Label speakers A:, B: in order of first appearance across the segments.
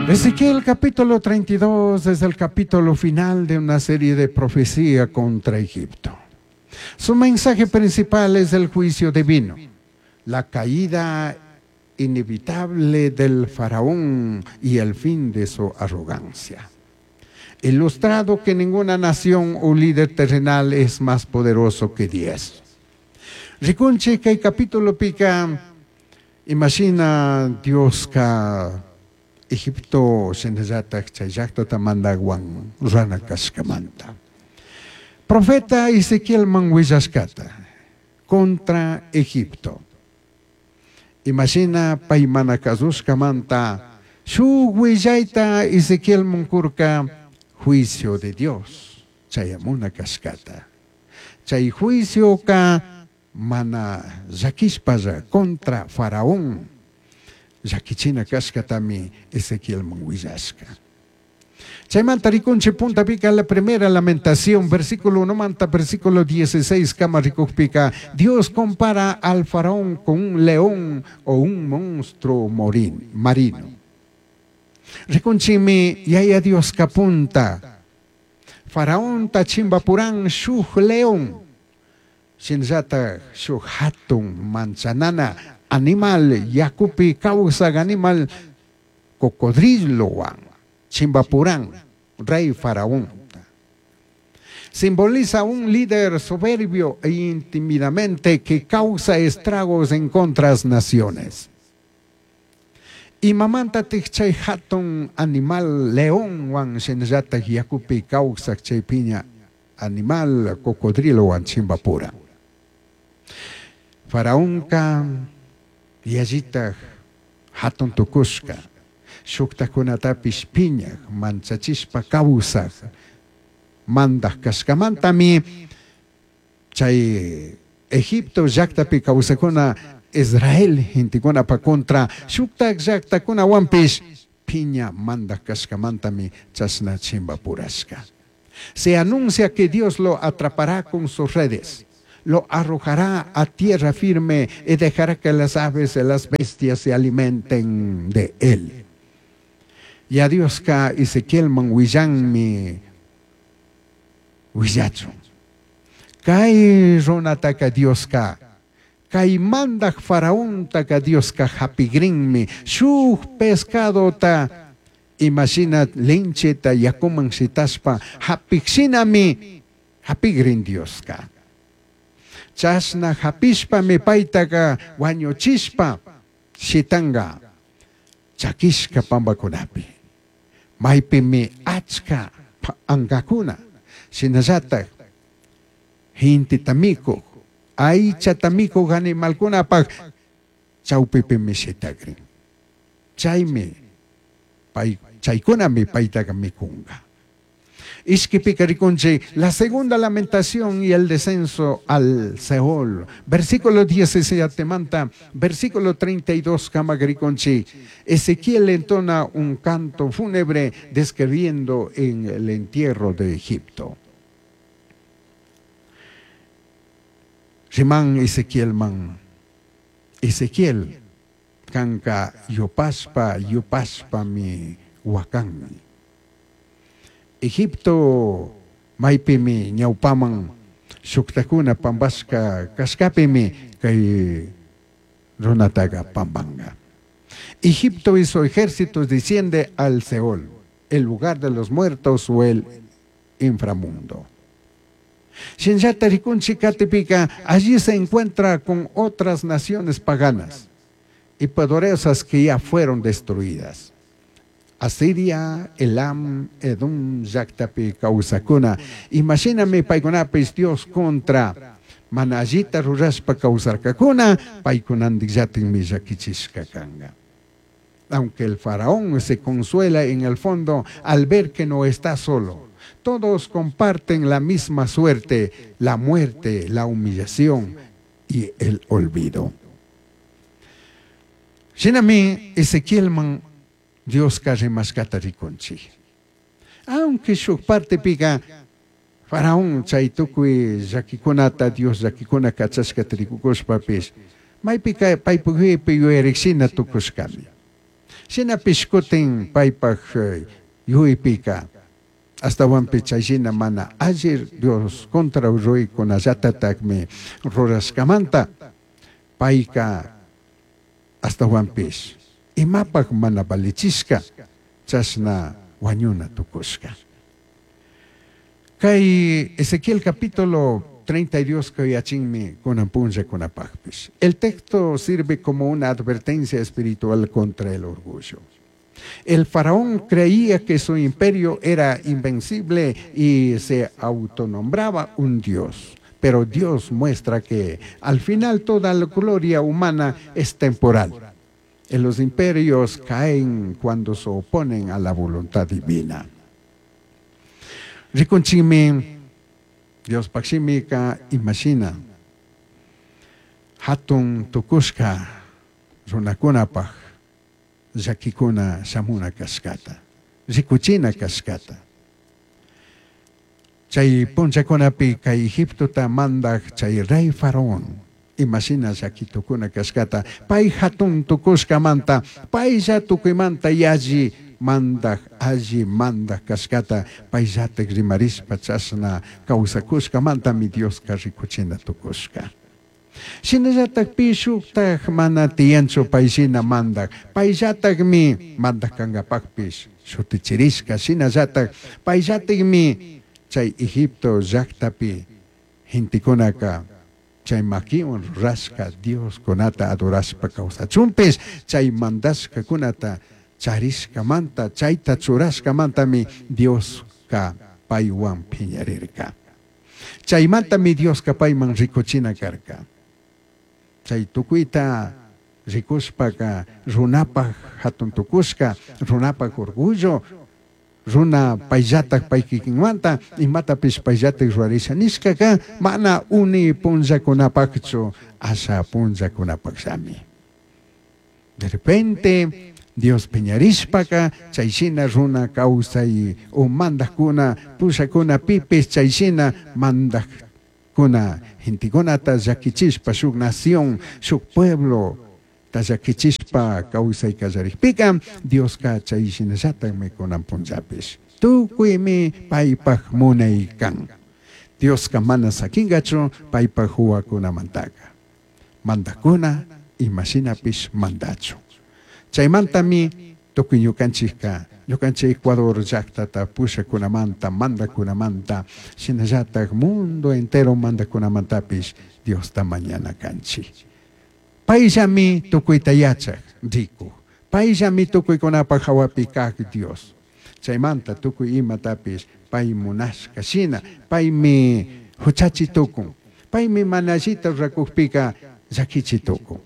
A: Ezequiel capítulo 32 es el capítulo final de una serie de profecía contra Egipto. Su mensaje principal es el juicio divino, la caída inevitable del faraón y el fin de su arrogancia. Ilustrado que ninguna nación o líder terrenal es más poderoso que Dios. Reconche que el capítulo pica, imagina Dios que Egipto senjata chayakta tamandagwan rana kaskamanta. Profeta Ezequiel manguizaskata contra Egipto. Imagina paimana kazuskamanta su guijaita Ezequiel mankurka juicio de Dios. Chayamuna kaskata. Chay juicio ka mana zakispaza contra faraón. Yakichina kaskatami Ezequiel manguizaska. Chaymanta riconche punta pica la primera lamentación, versículo 1 manta, versículo 16, camaricos pica. Dios compara al faraón con un león o un monstruo marino. Riconchimi yaya Dios capunta. Faraón tachimba purán shuh león. Shinzata shuh hatun manzanana. Animal, yakupi causa animal, cocodrilo, chimbapurán, rey faraón. Simboliza un líder soberbio e intimidante que causa estragos en contra de las naciones. Y mamanta tichai hatun animal, león, wan shenjata yakupi causa piña animal, cocodrilo, wan chimbapura. Faraón ka yajita hatun tukushka, shukta kunatapish piña, manchachispa causa, mandas kaskamanta mi, chay Egipto yaktapi causa kuna Israel, hintikuna pa contra, shukta yakta kuna wampish, piña mandas kaskamanta mi, chasna chimba puraska. Se anuncia que Dios lo atrapará con sus redes. Lo arrojará a tierra firme y dejará que las aves y las bestias se alimenten de él. Y a Dios ka Ezequiel manguillán mi huillacho. Kai ronataka Dios ka. Kai mandak faraón taka Dios ka hapigrin mi. Shuh pescado ta. Imagina lencheta yakuman sitaspa. Hapixina mi. Hapigrin Dios ka. Chasna hapispa me paitaka wanyo chispa shitanga chakishka pambakunapi maipi me achka angakuna sinazata hinti tamiko aicha tamiko gani malkuna pa chaupipi me shitagrin chayme chaykuna me paitaka mikunga. La segunda lamentación y el descenso al Seol. Versículo 17 manta, versículo 32 camagriconchi. Ezequiel entona un canto fúnebre describiendo en el entierro de Egipto. Riman Ezequiel man. Ezequiel canca yopaspa mi huacán. Egipto maipimi ñaupaman shuktakuna pambaska kaskapimi kay runataga pambanga. Egipto y su ejército desciende al Seol, el lugar de los muertos o el inframundo. Allí se encuentra con otras naciones paganas y poderosas que ya fueron destruidas. Asiria, Elam, Edom, Yaktapi, Kausakuna. Imagíname, paikunapis Dios contra Manajita, Ruraspa, Kausarkakuna, paikunandiyatin Miyakichishkakanga. Aunque el faraón se consuela en el fondo al ver que no está solo. Todos comparten la misma suerte, la muerte, la humillación y el olvido. Shinami, Ezequiel man Dios casi más catariconchi. Aunque su parte pica, faraón chaitukui, yakikunata Dios, yakikuna kachascatricukos papis, mai pica, paipugi, piyo erexina tukuskami. Shina pishkutin paypaj yuipika. Hasta wampi chayshina mana ayer Dios contra uruy con ayatatakmi ruraskamanta. Paika hasta wampish. Imapak mana balichisca. Chasna wañuna tukuska. Kay Ezequiel capítulo 32 kayachinmi kunampunja kunapakpish. El texto sirve como una advertencia espiritual contra el orgullo. El faraón creía que su imperio era invencible y se autonombraba un dios. Pero Dios muestra que al final toda la gloria humana es temporal. Y los imperios caen cuando se oponen a la voluntad divina. Rikunchimi, Dios Pakshimika, imagina. Hatun tukushka, runakunapaj, yakikuna shamuna kaskata, rikuchina kaskata. Chay punchakunapi kay Egipto ta mandak chay rey faraón. Imagina yakitukuna kaskata. Pay hatun tukushka manta, pay ya tukuimanta yaji mandak allí mandak kaskata, pay ya tegrimarispa chasna kausakushka manta mi Dios karikuchina tukushka. Sinayatak pishuktak mana tiyancho paysina mandak, payyatak mi mandak kangapakpish shutichirishka, sinayatak payyatak mi chay Egipto llaktapi hintikunaka chay makiwan rurashka Dios kunata adorashpa kawsachumpis chay mandashka kunata charishka manta chayta churashka mantami Dios ka paywan piñarirka. Chaymanta mi Dios ka payman rikuchina karka. Chay tukuita rikushpaka runapaj hatun tukushka, runapaj orgullo, runa payllatak paykikinmanta, imatapish payllatak ruarisha nishkaka, mana uni punllakunapakchu, asa punllakunapaksami. De repente, Dios piñarishpaka, chayshina runa kausay o mandakuna, pushakuna pipis, chayshina mandak kuna hintikuna ta llakichispa shuk nación, shuk pueblo ta llakichispa kausay kallarikpika, Dios ka chayshinallata me kunampunllapis. Tukuymi paypaj munaykan. Dios ka mana sakingachu paypaj huwakunamantaka. Mandakuna imashinapis mandachu. Chaymantami tukuy ñukanchika ñukanchik Ecuador llaktata pushakunamanta, mandakunamanta, shinallatak mundo entero mandakunamantapis Dios ta mañana kanchi. Payllami tukuyta yachaq riku. Payllami tukuykunapaq hawapi kaq Dios. Chaymanta tukuy imatapis pay munashka shina, paymi huchachitukun, paymi manallita rakukpika llakichitukun.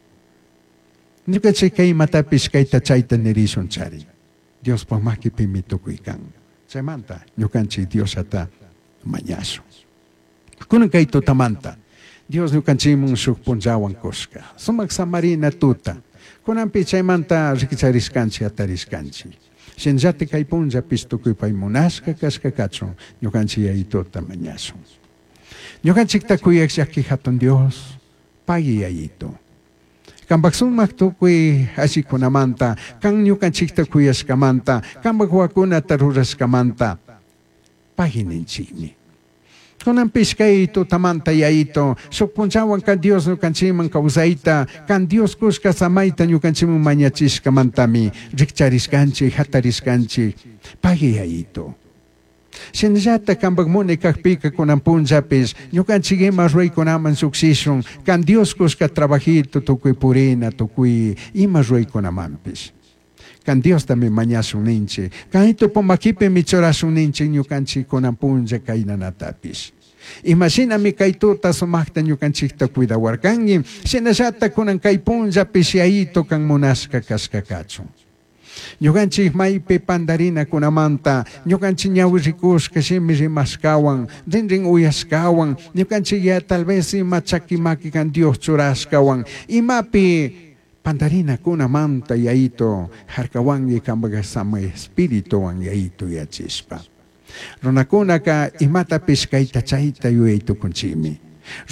A: Ñukanchik kay imatapis kayta chayta nirishun chari. Dios pamaki mi tukuykan. Chaymanta ñukanchik Dios ata mañasu. Kunan kay tutamanta. Dios ñukanchimun shuk punllawan kushka. Sumak samarina tuta. Kunanpi chaymanta rikichariskanchi atariskanchi. Shinllati kay punllapis tukuy pay munashka kashkakachun ñukanchik yayituta mañasu. Ñukanchikta kuyak llaki hatun Dios pagi yayito. Kambaksunmak tukuy ashikunamanta, kan ñukanchikta kuyashkamanta, kambak wakunata rurashkamanta, pagininchikmi. Kunanpish kay tutamanta yayito, shuk punchawan kan Dios ñukanchiman kawsayta, kan Dios kushka samayta ñukanchiman mañachishkamantami, rikchariskanchik, hatariskanchik, pagi yayito. Shinallata kambak muni kakpika kunampunllapis ñukanchik ima ruykunaman suksishun kan Dios kushka trabajito tukuy purina tukuy ima ruykunamanpis. Kan Dios también mañasun ninchi, kan ito pomakipi michorashun ninchi ñukanchik kunampunlla kaynanatapis. Imagíname kay tuta sumakta ñukanchikta cuidawarkangi, shinallata kunan kay punllapis yayito kan munashka kashkakachun. Ñukanchik maypi pandarina kunamanta, ñukanchik ñawirikushka shimi rimaskawan, rinrin uyashkawan, ñukanchik ya tal vez ima chakimaki kan Dios churashkawan, imapi pandarina kunamanta yayito, harkawangi kambaga sama espirituwan yayito yachispa. Runakunaka imatapis kayta chayta yuyaytukunchikmi.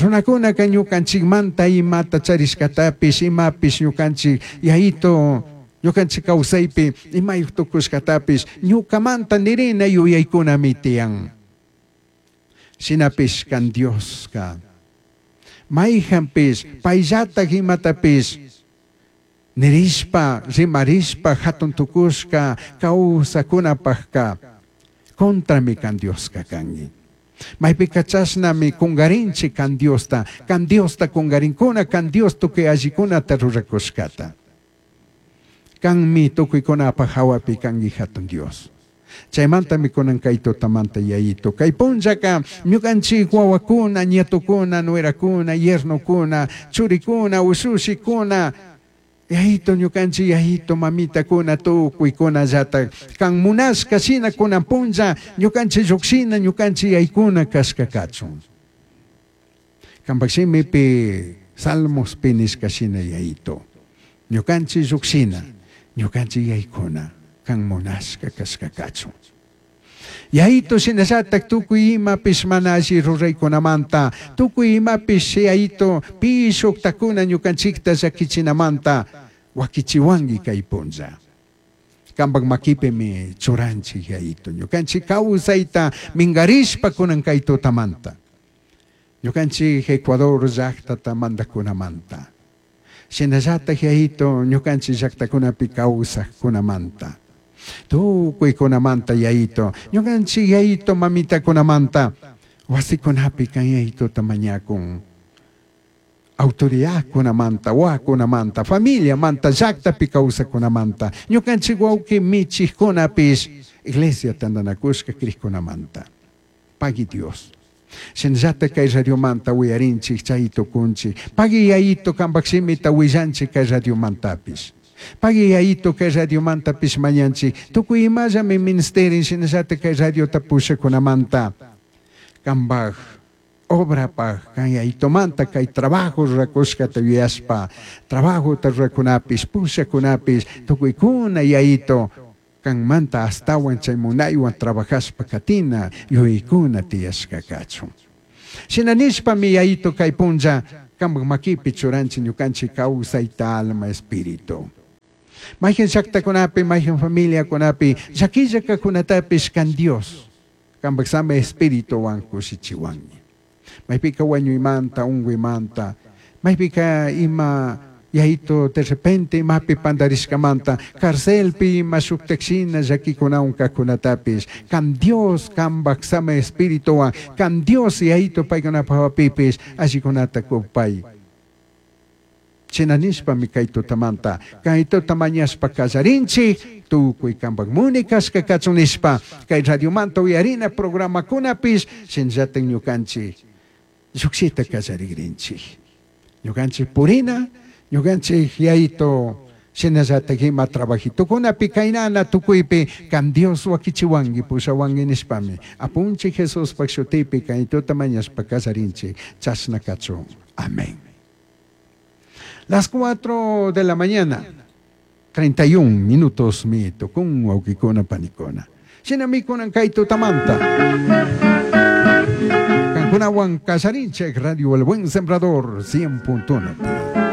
A: Runakunaka ñukanchikmanta imata chariskatapis imapis ñukanchik yayito Ñukanchik kawsaypi imayuq tukushkatapis ñukamanta nirina yuyaykunami tiyan. Shinapish kan Dios ka. Mayhanpish payllatak imatapis nirishpa, rimarishpa, hatun tukushka, kawsakunapajka, kontrami kan Dios ka kangi. Maypi kachasnami kungarinchi kan Diosta kungarinkuna, kan Dios tukuy allikunata rurakushkata. Kanmi tukuykunapaj hawapi kangi hatun Dios. Chaymanta mikunan kay tutamanta yayito. Kay punchaka ñukanchik wawakuna, nietukuna, nuerakuna, yernukuna, churikuna, usushikuna, yahito ñukanchik yahito mamitakuna tukuykuna llata kan munashka shina kunan puncha ñukanchik lluqshina ñukanchik yaykuna kashkakachun. Kanpakshimipi salmospi nishka shina yahito. Ñukanchik lluqshina ñukanchik yaykuna kan munashka kashkakachun. Yahito sinasatak tukuy imapish mana alli ruraykunamanta, tukuy imapish yahito pishuk takuna ñukanchikta llakichinamanta wakichiwangi kay puncha. Kanpak makipimi churanchik yahito. Ñukanchik kawsayta mingarishpa kunan kay tutamanta. Ñukanchik Ecuador llaqtata mandakunamanta. Sinasatak yahito ñukanchik llaqtakunapi kawsaqkunamanta. Tukuykunamanta yayito, ñukanchik yayito mamitakunamanta wasikunapi kan yayito tamañakun autoridad kunamanta, wakunamanta, familia manta, llaqtapi kawsakunamanta, ñukanchik wawki michijkunapis iglesia tandanakushka kriqkunamanta. Pagi Dios. Shinllata kay radiomanta wiyarinchik chayito kunchik. Pagi yayito kanpakshimita willanchik kay radiomantapis. Pagi yayito kay radiomanta pismañanchik. Tukuy imallami ministerin shinallata kay radio tapushakunamanta. Kanpak obra pa kay yaytomanta kay trabajo rakushkata wiyaspa. Trabajo tarrakunapis, pushakunapis, tukuy kuna yayito. Kang manta astawan chay munaywan trabajaspa katina yuykuna tiyashkakachu. Sinanishpa mi yayito kay puncha kanpak makipi churanchi ñukanchik kawsayta alma espíritu. Mayhin llaqtakunapi, mayhin familia kunapi, llakilla kakunatapis kan Dios, kanpak sama espirituwan kushichiwangi. Maypika wañuymanta, unguymanta, maypika ima yahito de repente mapi pandarishkamanta, carcelpi masukteksina llakikunawan kakunatapis, kan Dios kanpak sama espirituwan, kan Dios yahito paykunapawapipis, allikunata kupay. Chinanishpa mi kay tutamanta, kay tutamañaspa kallarinchik, tukuy kanpak munikas kakachunishpa, kay radiomanta uyarina programa kunapis, shinllatin ñukanchik, lluqshita kallarigrinchik. Ñukanchik purina, ñukanchik yayito, shinllatak ima trabajito kunapi kaynana tukuypi, kan Dios wakichiwangi, pushawangi nishpami, apunchik Jesús pakshutipi, kay tutamañaspa kallarinchik, chasnakachu. Amén. Las 4 de la mañana, 31 minutos mi tukun waukikuna panikuna. Sinamikunan kay tutamanta. Kankunawan kasarinchek Radio El Buen Sembrador 100.1.